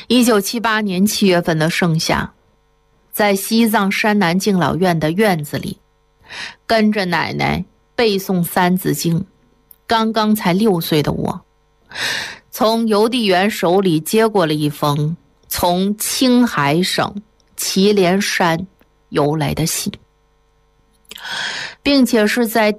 1978年7月份的盛夏，在西藏山南敬老院的院子里，跟着奶奶背诵《三字经》，刚刚才6岁的我，从邮递员手里接过了一封从青海省祁连山邮来的信，并且是在